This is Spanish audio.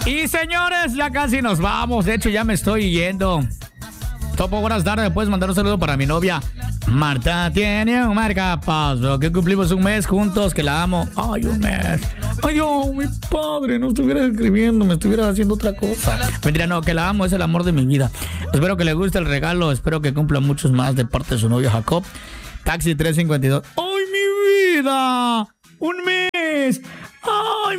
Y señores, ya casi nos vamos. De hecho, ya me estoy yendo. Topo, buenas tardes. Puedes mandar un saludo para mi novia Marta. Tiene un marcapaso que cumplimos un mes juntos, que la amo. Ay, un mes. Ay, oh, mi padre, no estuviera escribiendo, me estuviera haciendo otra cosa. Mentira, no, que la amo, es el amor de mi vida. Espero que le guste el regalo, espero que cumpla muchos más de parte de su novio Jacob. Taxi 352. ¡Ay, mi vida! ¡Un mes!